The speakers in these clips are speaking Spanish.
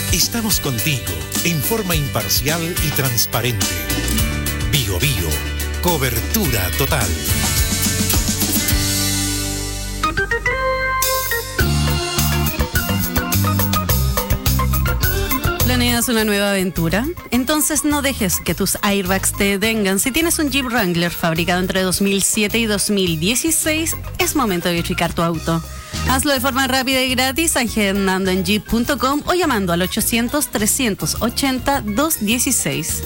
Estamos contigo en forma imparcial y transparente. Bio Bio, cobertura total. ¿Planeas una nueva aventura? Entonces no dejes que tus airbags te detengan. Si tienes un Jeep Wrangler fabricado entre 2007 y 2016, es momento de verificar tu auto. Hazlo de forma rápida y gratis agendando en jeep.com o llamando al 800-380-216.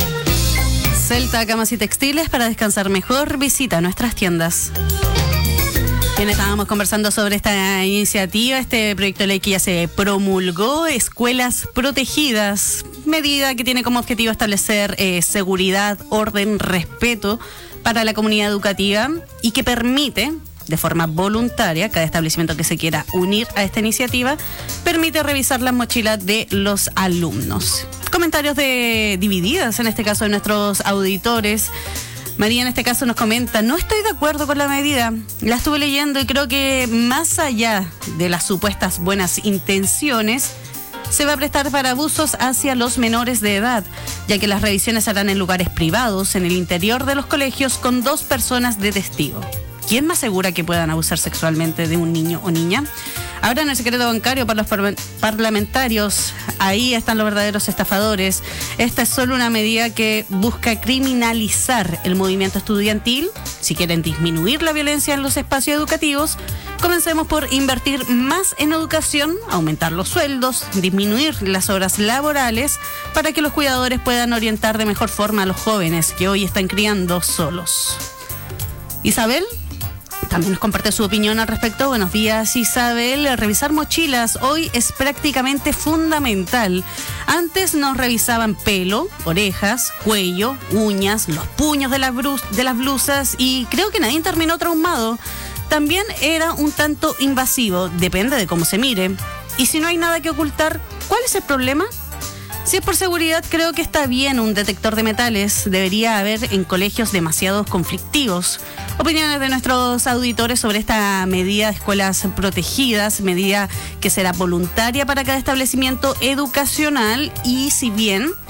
Celta Camas y Textiles, para descansar mejor, visita nuestras tiendas. Bien, estábamos conversando sobre esta iniciativa, este proyecto de ley que ya se promulgó, Escuelas Protegidas, medida que tiene como objetivo establecer seguridad, orden, respeto para la comunidad educativa y que permite, de forma voluntaria, cada establecimiento que se quiera unir a esta iniciativa, permite revisar las mochilas de los alumnos. Comentarios divididas, en este caso de nuestros auditores. María en este caso nos comenta: no estoy de acuerdo con la medida, la estuve leyendo y creo que más allá de las supuestas buenas intenciones, se va a prestar para abusos hacia los menores de edad, ya que las revisiones se harán en lugares privados, en el interior de los colegios, con 2 personas de testigo. ¿Quién más asegura que puedan abusar sexualmente de un niño o niña? Ahora en el secreto bancario para los parlamentarios, ahí están los verdaderos estafadores. Esta es solo una medida que busca criminalizar el movimiento estudiantil. Si quieren disminuir la violencia en los espacios educativos, comencemos por invertir más en educación, aumentar los sueldos, disminuir las horas laborales para que los cuidadores puedan orientar de mejor forma a los jóvenes que hoy están criando solos. Isabel también nos comparte su opinión al respecto. Buenos días, Isabel. Revisar mochilas hoy es prácticamente fundamental. Antes nos revisaban pelo, orejas, cuello, uñas, los puños de las blusas y creo que nadie terminó traumado. También era un tanto invasivo, depende de cómo se mire. Y si no hay nada que ocultar, ¿cuál es el problema? Si es por seguridad, creo que está bien un detector de metales. Debería haber en colegios demasiados conflictivos. Opiniones de nuestros auditores sobre esta medida de escuelas protegidas, medida que será voluntaria para cada establecimiento educacional y si bien